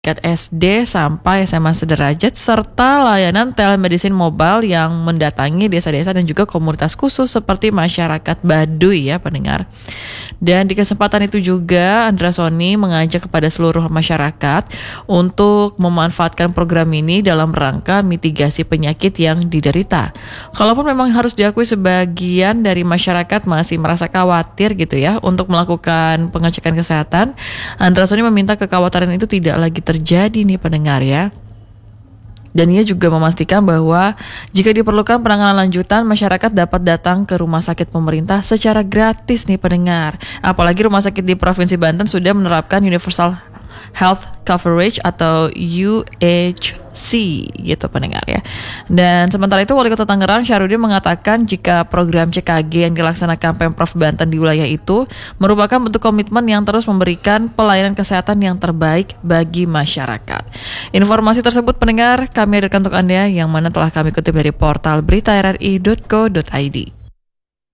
tingkat SD sampai SMA sederajat, serta layanan telemedicine mobile yang mendatangi desa-desa dan juga komunitas khusus seperti masyarakat Baduy ya pendengar. Dan di kesempatan itu juga Andra Soni mengajak kepada seluruh masyarakat untuk memanfaatkan program ini dalam rangka mitigasi penyakit yang diderita. Kalaupun memang harus diakui sebagian dari masyarakat masih merasa khawatir gitu ya untuk melakukan pengecekan kesehatan, Andra Soni meminta kekhawatiran itu tidak lagi terjadi nih pendengar ya. Dan ia juga memastikan bahwa jika diperlukan penanganan lanjutan, masyarakat dapat datang ke rumah sakit pemerintah secara gratis nih pendengar. Apalagi rumah sakit di Provinsi Banten sudah menerapkan Universal Health Coverage atau UHC gitu pendengar ya. Dan sementara itu Wali Kota Tangerang Syarudin mengatakan jika program CKG yang dilaksanakan Pemprov Banten di wilayah itu merupakan bentuk komitmen yang terus memberikan pelayanan kesehatan yang terbaik bagi masyarakat. Informasi tersebut pendengar kami hadirkan untuk Anda yang mana telah kami kutip dari portal berita rri.co.id.